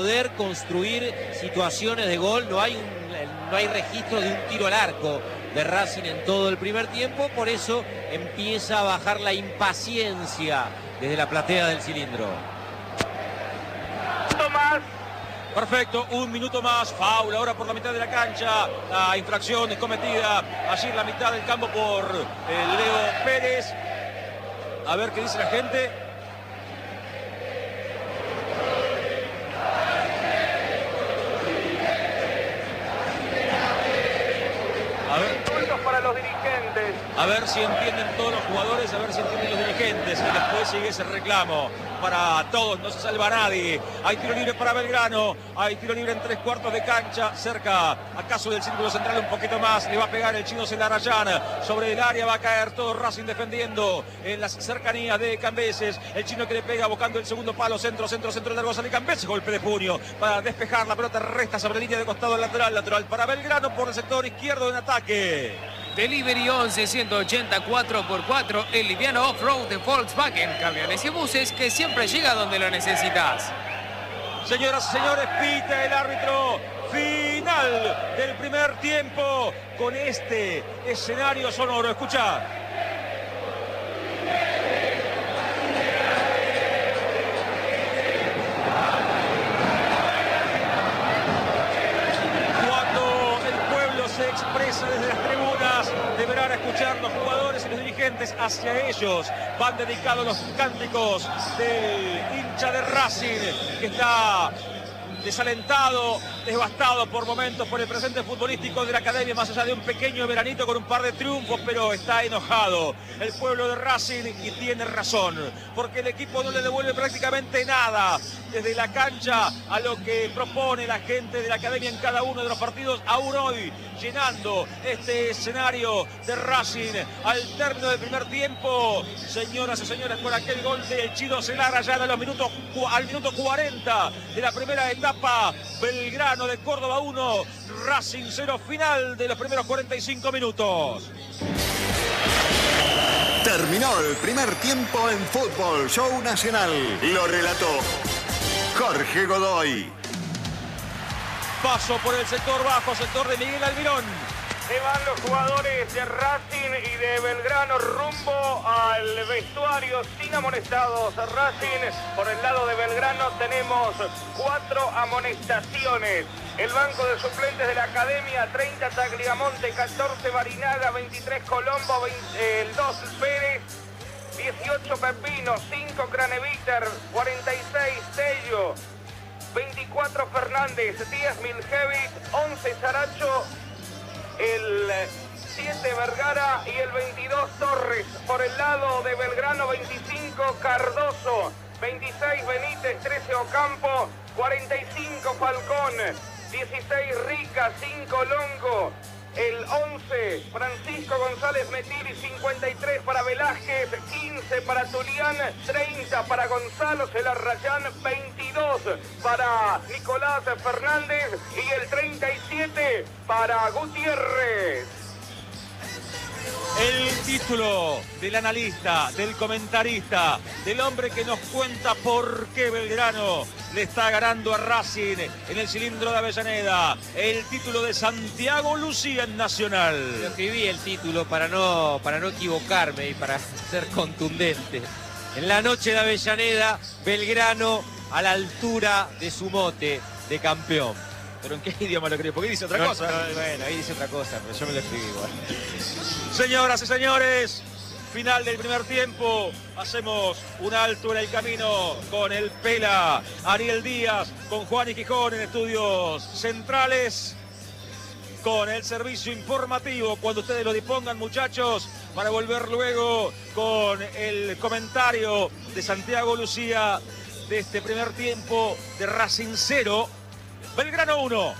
poder construir situaciones de gol. No hay registro de un tiro al arco de Racing en todo el primer tiempo, por eso empieza a bajar la impaciencia desde la platea del cilindro. Perfecto, un minuto más, foul ahora por la mitad de la cancha, la infracción es cometida allí en la mitad del campo por Leo Pérez. A ver qué dice la gente. A ver si entienden todos los jugadores, a ver si entienden los dirigentes. Y después sigue ese reclamo para todos, no se salva nadie. Hay tiro libre para Belgrano, hay tiro libre en 3/4 de cancha, cerca acaso del círculo central un poquito más. Le va a pegar el chino Zelarayán, sobre el área va a caer todo Racing defendiendo en las cercanías de Cambeses. El chino que le pega buscando el segundo palo, centro, largo, sale Cambeses, golpe de puño para despejar, la pelota resta sobre la línea de costado lateral para Belgrano por el sector izquierdo en ataque. Delivery 11 184 por 4, el liviano off-road de Volkswagen, camiones y buses que siempre llega donde lo necesitas. Señoras y señores, pita el árbitro. Final del primer tiempo con este escenario sonoro. Escucha. Cuando el pueblo se expresa desde las tribunas, deberán escuchar los jugadores y los dirigentes. Hacia ellos van dedicados los cánticos del hincha de Racing, que está desalentado, devastado por momentos por el presente futbolístico de la academia, más allá de un pequeño veranito con un par de triunfos, pero está enojado el pueblo de Racing y tiene razón, porque el equipo no le devuelve prácticamente nada desde la cancha a lo que propone la gente de la academia en cada uno de los partidos, aún hoy llenando este escenario de Racing al término del primer tiempo. Señoras y señores, por aquel gol del Chino Zelarayán al minuto 40 de la primera etapa. Belgrano de Córdoba 1, Racing 0, final de los primeros 45 minutos. Terminó el primer tiempo en Fútbol Show Nacional. Lo relató Jorge Godoy. Paso por el sector bajo, sector de Miguel Almirón. Se van los jugadores de Racing y de Belgrano rumbo al vestuario sin amonestados. Racing, por el lado de Belgrano tenemos 4 amonestaciones. El banco de suplentes de la academia: 30 Tagliamonte, 14 Barinaga, 23 Colombo, 2 Pérez, 18 Pepino, 5 Craneviter, 46 Tello, 24 Fernández, 10 Miljevic, 11 Saracho, el 7 Vergara y el 22 Torres. Por el lado de Belgrano, 25 Cardoso, 26 Benítez, 13 Ocampo, 45 Falcón, 16 Rica, 5 Longo, el 11 Francisco González Metiri, 53 para Velázquez, 15 para Tulián, 30 para Gonzalo Zelarayán, 22 para Nicolás Fernández y el 37 para Gutiérrez. El título del analista, del comentarista, del hombre que nos cuenta por qué Belgrano le está ganando a Racing en el cilindro de Avellaneda. El título de Santiago Lucía en Nacional. Yo escribí el título para no equivocarme y para ser contundente. En la noche de Avellaneda, Belgrano a la altura de su mote de campeón. ¿Pero en qué idioma lo escribe? Porque dice otra cosa. Bueno, ahí dice otra cosa, pero yo me lo escribí igual. Señoras y señores, final del primer tiempo. Hacemos un alto en el camino con el Pela, Ariel Díaz, con Juan y Gijón en estudios centrales, con el servicio informativo cuando ustedes lo dispongan, muchachos, para volver luego con el comentario de Santiago Lucía de este primer tiempo de Racing 0, Belgrano 1.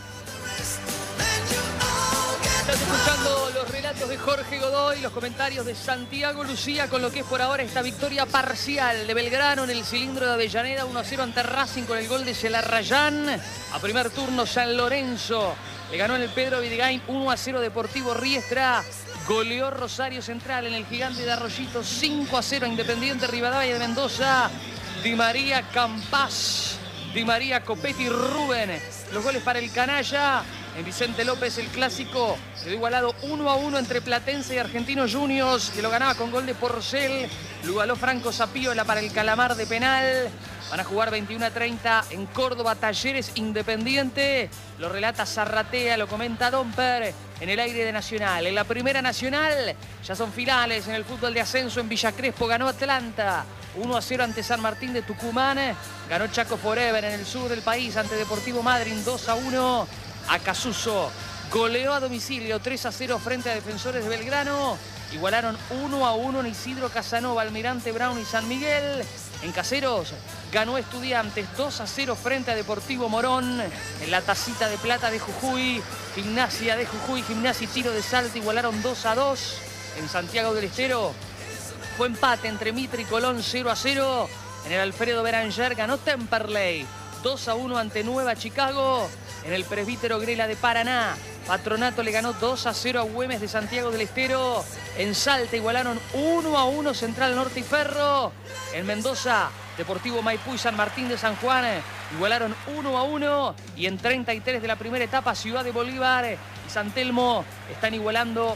Estás escuchando los relatos de Jorge Godoy, los comentarios de Santiago Lucía con lo que es por ahora esta victoria parcial de Belgrano en el cilindro de Avellaneda, 1-0 ante Racing con el gol de Zelarayán. A primer turno San Lorenzo le ganó en el Pedro Vidigain 1-0 Deportivo Riestra. Goleó Rosario Central en el Gigante de Arroyito 5-0 Independiente Rivadavia de Mendoza. Di María Campás Di María, Copetti, Rubén. Los goles para el canalla. En Vicente López el clásico quedó igualado 1-1 entre Platense y Argentinos Juniors, que lo ganaba con gol de Porcel. Lo igualó Franco Sapiola para el Calamar de penal. Van a jugar 21:30 en Córdoba, Talleres Independiente. Lo relata Zarratea, lo comenta Domper en el aire de Nacional. En la Primera Nacional ya son finales en el fútbol de ascenso. En Villa Crespo ganó Atlanta 1-0 ante San Martín de Tucumán. Ganó Chaco Forever en el sur del país ante Deportivo Madryn 2-1. Acasuso goleó a domicilio 3-0 frente a Defensores de Belgrano. Igualaron 1-1 en Isidro Casanova, Almirante Brown y San Miguel. En Caseros ganó Estudiantes 2-0 frente a Deportivo Morón. En la Tacita de Plata de Jujuy, Gimnasia de Jujuy, Gimnasia y Tiro de Salta igualaron 2-2. En Santiago del Estero fue empate entre Mitre y Colón 0-0. En el Alfredo Beranger ganó Temperley 2-1 ante Nueva Chicago. En el Presbítero Grela de Paraná, Patronato le ganó 2-0 a Güemes de Santiago del Estero. En Salta igualaron 1-1 Central Norte y Ferro. En Mendoza, Deportivo Maipú y San Martín de San Juan igualaron 1-1. Y en 33 de la primera etapa, Ciudad de Bolívar y San Telmo están igualando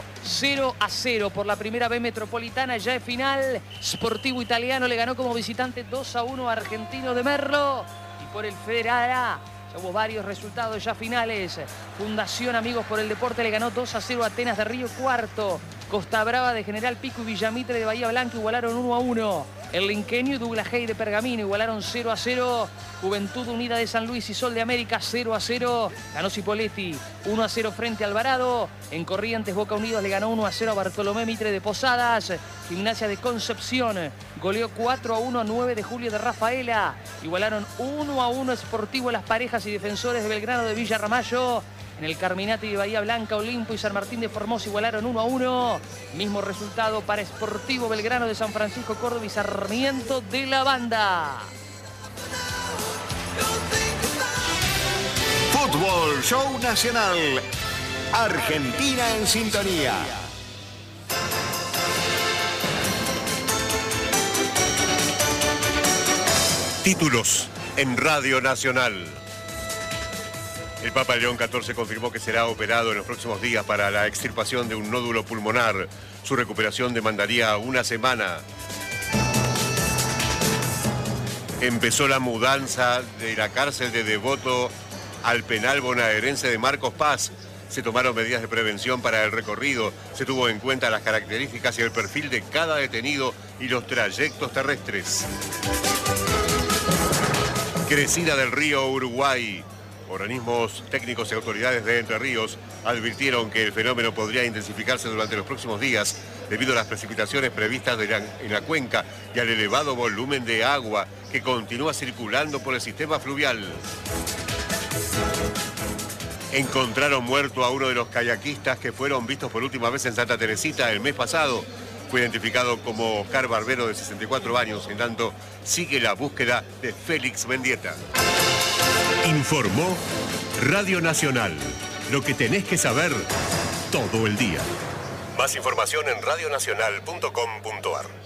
0-0 por la primera B metropolitana. Ya es final. Sportivo Italiano le ganó como visitante 2-1 a Argentino de Merlo. Y por el Federal A, hubo varios resultados ya finales. Fundación Amigos por el Deporte le ganó 2-0 a Atenas de Río Cuarto. Costa Brava de General Pico y Villamitre de Bahía Blanca igualaron 1-1. El Linqueño y Douglas Hay de Pergamino igualaron 0-0. Juventud Unida de San Luis y Sol de América 0-0. Ganó Cipolletti 1-0 frente a Alvarado. En Corrientes Boca Unidos le ganó 1-0 a Bartolomé Mitre de Posadas. Gimnasia de Concepción goleó 4-1 a 9 de Julio de Rafaela. Igualaron 1-1 Sportivo Las Parejas y Defensores de Belgrano de Villa Ramallo. En el Carminati de Bahía Blanca, Olimpo y San Martín de Formosa igualaron 1-1. Mismo resultado para Sportivo Belgrano de San Francisco, Córdoba y Sarmiento de la Banda. Fútbol Show Nacional. Argentina en sintonía. Títulos en Radio Nacional. El Papa León XIV confirmó que será operado en los próximos días para la extirpación de un nódulo pulmonar. Su recuperación demandaría una semana. Empezó la mudanza de la cárcel de Devoto al penal bonaerense de Marcos Paz. Se tomaron medidas de prevención para el recorrido. Se tuvo en cuenta las características y el perfil de cada detenido y los trayectos terrestres. Crecida del río Uruguay. Organismos técnicos y autoridades de Entre Ríos advirtieron que el fenómeno podría intensificarse durante los próximos días debido a las precipitaciones previstas en la cuenca y al elevado volumen de agua que continúa circulando por el sistema fluvial. Encontraron muerto a uno de los kayakistas que fueron vistos por última vez en Santa Teresita el mes pasado. Fue identificado como Oscar Barbero, de 64 años. En tanto, sigue la búsqueda de Félix Mendieta. Informó Radio Nacional. Lo que tenés que saber todo el día. Más información en radionacional.com.ar.